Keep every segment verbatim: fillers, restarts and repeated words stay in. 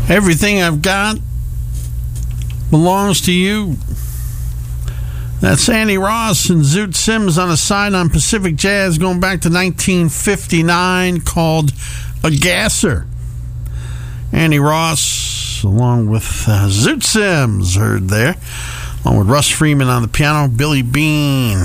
Everything I've got belongs to you. That's Annie Ross and Zoot Sims on a side on Pacific Jazz going back to nineteen fifty-nine called A Gasser. Annie Ross along with uh, Zoot Sims heard there, along with Russ Freeman on the piano, Billy Bean.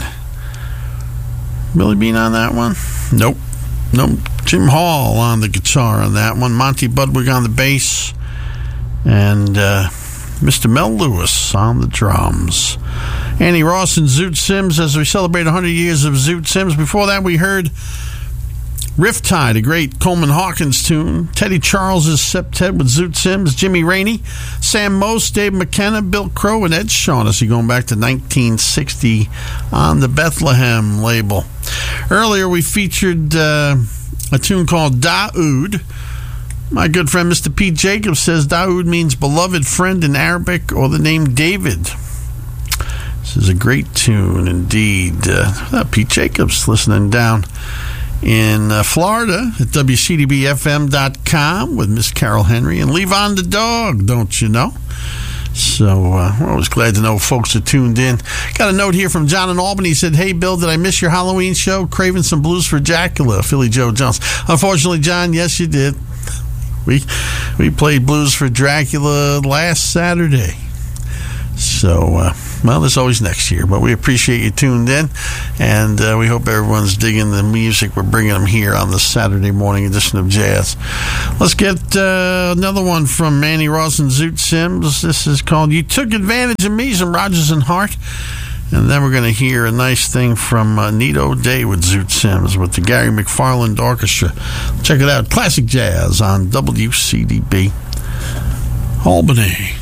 Billy Bean on that one? Nope. Nope. Jim Hall on the guitar on that one, Monty Budwig on the bass, and uh, Mister Mel Lewis on the drums. Annie Ross and Zoot Sims as we celebrate one hundred years of Zoot Sims. Before that, we heard Riptide, a great Coleman Hawkins tune. Teddy Charles' Septet with Zoot Sims. Jimmy Rainey, Sam Most, Dave McKenna, Bill Crow, and Ed Shaughnessy going back to nineteen sixty on the Bethlehem label. Earlier, we featured uh, a tune called Daoud. My good friend Mister Pete Jacobs says Daoud means beloved friend in Arabic or the name David. This is a great tune indeed. Uh, Pete Jacobs listening down in uh, Florida at W C D B F M dot com with Miss Carol Henry and Levon the dog, don't you know? So uh, we're always glad to know folks are tuned in. Got a note here from John in Albany. He said, hey, Bill, did I miss your Halloween show? Craving some blues for Dracula, Philly Joe Jones. Unfortunately, John, yes, you did. We we played Blues for Dracula last Saturday. So, uh, well, there's always next year, but we appreciate you tuned in, and uh, we hope everyone's digging the music we're bringing them here on the Saturday morning edition of Jazz. Let's get uh, another one from Annie Ross and Zoot Sims. This is called You Took Advantage of Me, some Rodgers and Hart. And then we're going to hear a nice thing from uh, Nito Day with Zoot Sims with the Gary McFarland Orchestra. Check it out, Classic Jazz on W C D B Albany.